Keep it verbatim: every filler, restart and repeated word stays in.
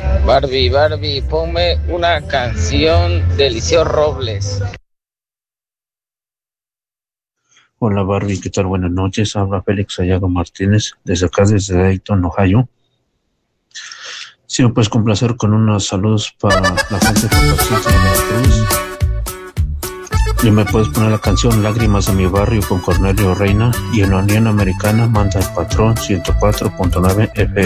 Barbie, Barbie, ponme una canción de Eliseo Robles. Hola Barbie, ¿qué tal? Buenas noches. Habla Félix Ayago Martínez, desde acá, desde Dayton, Ohio. Si me puedes complacer con unos saludos para la gente de Papacitos de Veracruz. Y me puedes poner la canción Lágrimas de mi barrio con Cornelio Reina. Y en la Unión Americana manda el patrón ciento cuatro punto nueve F